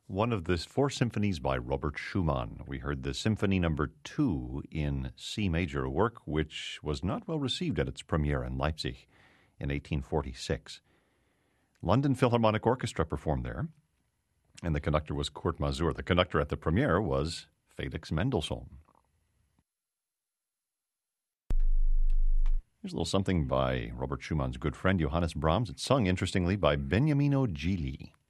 One of the four symphonies by Robert Schumann. We heard the Symphony Number 2 in C major, a work which was not well received at its premiere in Leipzig in 1846. London Philharmonic Orchestra performed there, and the conductor was Kurt Masur. The conductor at the premiere was Felix Mendelssohn. Here's a little something by Robert Schumann's good friend Johannes Brahms. It's sung, interestingly, by Beniamino Gigli.